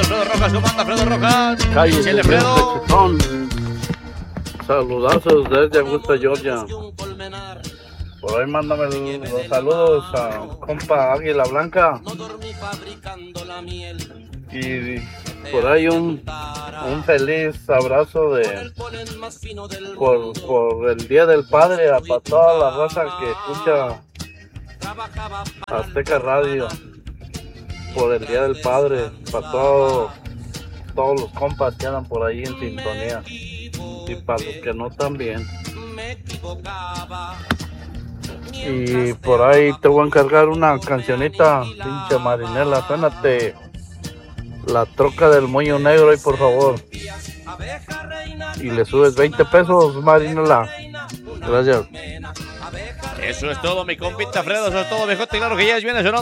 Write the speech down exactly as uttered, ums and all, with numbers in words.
Alfredo Rojas, ¿cómo anda Alfredo Rojas? Calle Chile, Alfredo. Saludazos desde Augusta, Georgia. Por ahí mándame los saludos a compa Águila Blanca. Y por ahí un, un feliz abrazo de por, por el Día del Padre a para toda la raza que escucha Azteca Radio. Por el Día del Padre, para todo, todos los compas que andan por ahí en sintonía. Y para los que no también. Y por ahí te voy a encargar una cancionita, pinche Marinela, suénate La Troca del Moño Negro ahí por favor. Y le subes veinte pesos, Marinela. Gracias. Eso es todo, mi compita Alfredo, eso es todo, viejote, claro que ya es viernes, ¿no?